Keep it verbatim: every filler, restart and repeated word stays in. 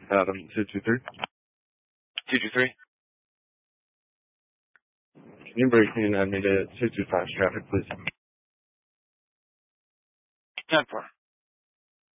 Adam, two two three. two two three. Can you break me and add me to two two five traffic, please? ten four.